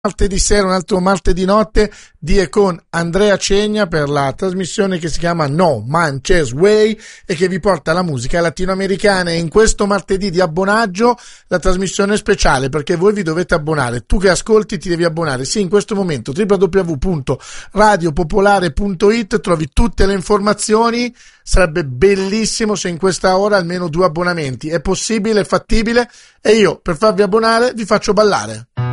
Martedì sera, un altro martedì notte di e con Andrea Cegna per la trasmissione che si chiama No Manches Way e che vi porta la musica latinoamericana. E in questo martedì di abbonaggio la trasmissione è speciale perché voi vi dovete abbonare. Tu che ascolti ti devi abbonare. Sì, in questo momento www.radiopopolare.it trovi tutte le informazioni. Sarebbe bellissimo se in questa ora almeno 2 abbonamenti. È possibile, è fattibile e io per farvi abbonare vi faccio ballare.